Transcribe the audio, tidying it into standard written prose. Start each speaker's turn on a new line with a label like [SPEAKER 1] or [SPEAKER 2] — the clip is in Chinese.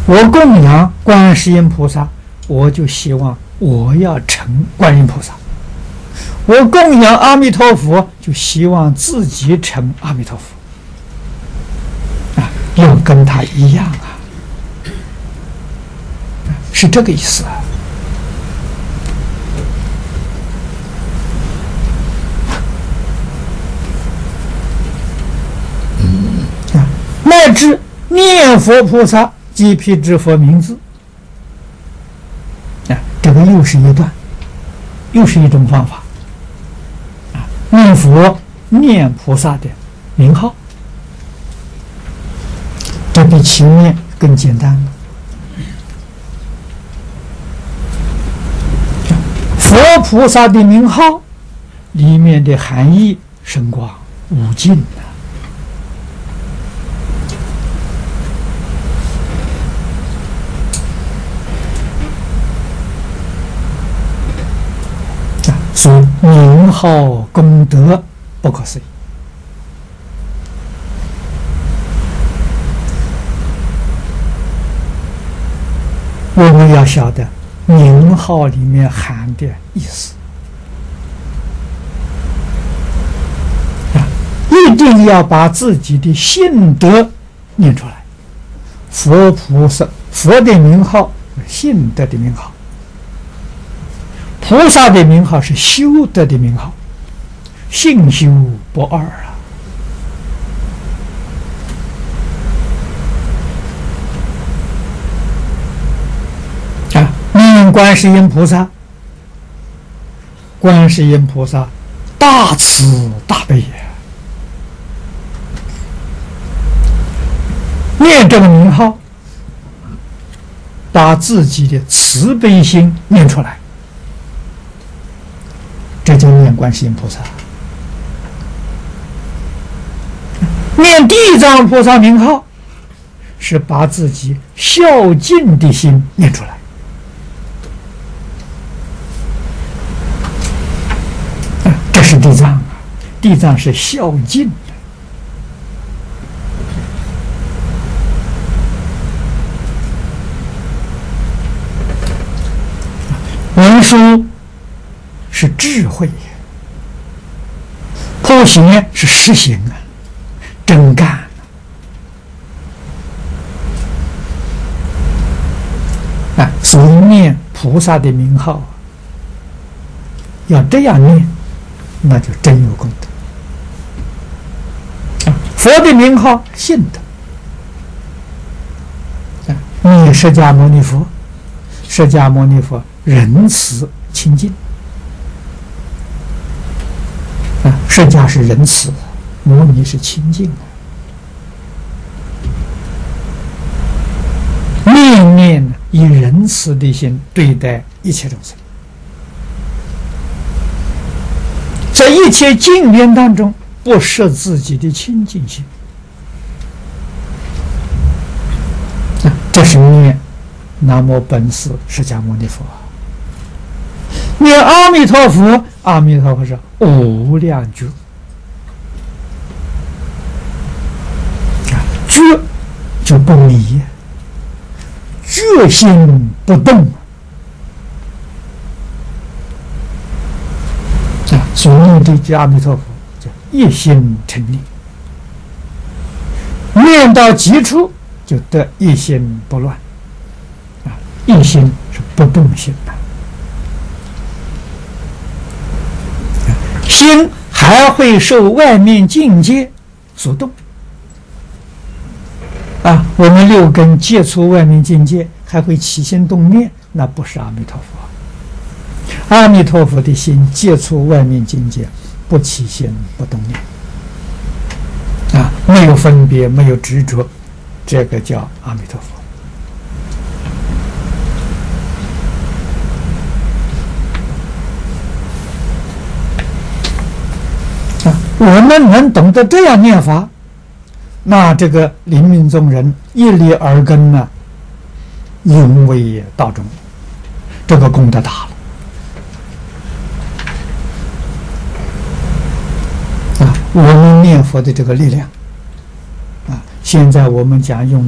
[SPEAKER 1] 我供养观世音菩萨，我就希望我要成观音菩萨；我供养阿弥陀佛，就希望自己成阿弥陀佛。要跟他一样啊，是这个意思啊。乃至念佛菩萨即辟支佛名字这个又是一段，又是一种方法念佛念菩萨的名号，这比前面更简单了。佛菩萨的名号里面的含义深广无尽所以名号功德不可思议。我们要晓得名号里面含的意思一定要把自己的信德念出来。佛菩萨，佛的名号信德的名号，菩萨的名号是修德的名号，信修不二念观世音菩萨，观世音菩萨大慈大悲念这个名号，把自己的慈悲心念出来，这就念观世音菩萨。念地藏菩萨名号，是把自己孝敬的心念出来。这是地藏地藏是孝敬的。文殊是智慧，破邪是实行真干所以念菩萨的名号要这样念，那就真有功德佛的名号信德念释迦牟尼佛，释迦牟尼佛仁慈清净释迦是仁慈，牟尼是清净念念以仁慈的心对待一切众生，在一切境缘当中不失自己的清净心这是念南无本师释迦牟尼佛。念阿弥陀佛，阿弥陀佛是无量觉觉就不迷，觉心不动所念的这阿弥陀佛叫一心成念，念到极处就得一心不乱一心是不动心心还会受外面境界所动我们六根接触外面境界还会起心动念，那不是阿弥陀佛。阿弥陀佛的心接触外面境界不起心不动念没有分别没有执着，这个叫阿弥陀佛。我们能懂得这样念法，那这个临命终人一粒耳根永为道中，这个功德大了我们念佛的这个力量现在我们讲用